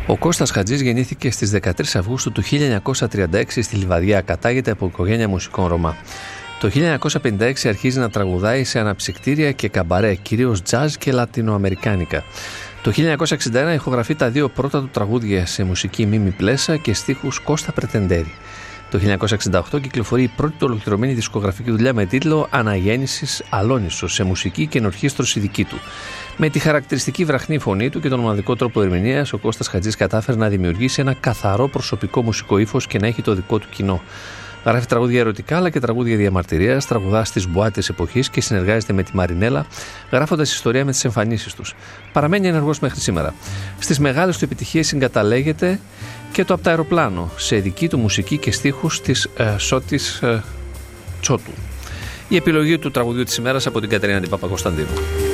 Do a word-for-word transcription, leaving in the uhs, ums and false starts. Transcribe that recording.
Ο Κώστας Χατζής γεννήθηκε στις δεκατρείς Αυγούστου του χίλια εννιακόσια τριάντα έξι στη Λιβαδιά. Κατάγεται από οικογένεια μουσικών Ρωμά. Το χίλια εννιακόσια πενήντα έξι αρχίζει να τραγουδάει σε αναψυκτήρια και καμπαρέ, κυρίως τζαζ και λατινοαμερικάνικα. Το χίλια εννιακόσια εξήντα ένα ηχογραφεί τα δύο πρώτα του τραγούδια σε μουσική Μίμη Πλέσα και στίχους Κώστα Πρετεντέρη. Το χίλια εννιακόσια εξήντα οκτώ κυκλοφορεί η πρώτη του ολοκληρωμένη δισκογραφική δουλειά με τίτλο Αναγέννησης Αλόνισσος, σε μουσική και ενορχήστρωση δική του. Με τη χαρακτηριστική βραχνή φωνή του και τον ομαδικό τρόπο ερμηνείας, ο Κώστας Χατζής κατάφερε να δημιουργήσει ένα καθαρό προσωπικό μουσικό ύφος και να έχει το δικό του κοινό. Γράφει τραγούδια ερωτικά αλλά και τραγούδια διαμαρτυρίας, τραγουδά στις μπουάτες εποχής και συνεργάζεται με τη Μαρινέλα, γράφοντας ιστορία με τις εμφανίσεις τους. Παραμένει ενεργός μέχρι σήμερα. Στις μεγάλες του επιτυχίες συγκαταλέγεται και το «Απ' το αεροπλάνο», σε δική του μουσική και στίχους της ε, Σώτης ε, Τσότου. Η επιλογή του τραγουδιού της ημέρας από την Κατερίνα την Παπακοσταντίνου.